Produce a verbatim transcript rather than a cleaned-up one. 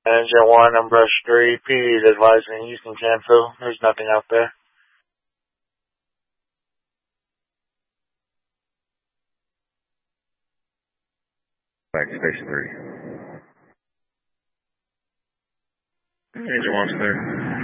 Engine one on brush three, P D is advising Houston Canfield. There's nothing out there. Back to station three. Engine one's clear.